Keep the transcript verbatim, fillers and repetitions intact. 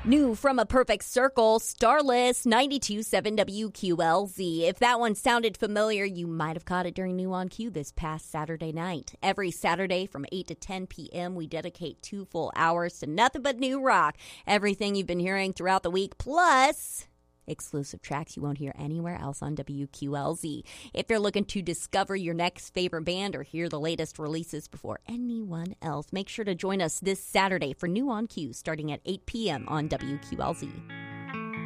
New from A Perfect Circle, Starless, ninety-two point seven W Q L Z. If that one sounded familiar, you might have caught it during New on Q this past Saturday night. Every Saturday from eight to ten p.m., we dedicate two full hours to nothing but new rock. Everything you've been hearing throughout the week, plus exclusive tracks you won't hear anywhere else on W Q L Z. If you're looking to discover your next favorite band or hear the latest releases before anyone else, make sure to join us this Saturday for New on Q starting at eight p.m. on W Q L Z.